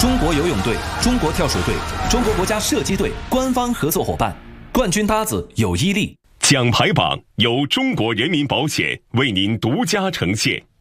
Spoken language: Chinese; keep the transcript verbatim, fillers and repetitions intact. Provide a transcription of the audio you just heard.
中国游泳队、中国跳水队、中国国家射击队官方合作伙伴，冠军搭子有伊利。 奖牌榜由中国人民保险为您独家呈现。